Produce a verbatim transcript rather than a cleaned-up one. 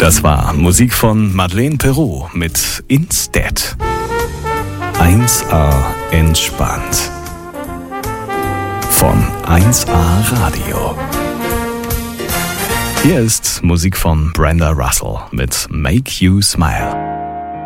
Das war Musik von Madeleine Peru mit Instead. eins A entspannt. Von eins A Radio. Hier ist Musik von Brenda Russell mit Make You Smile.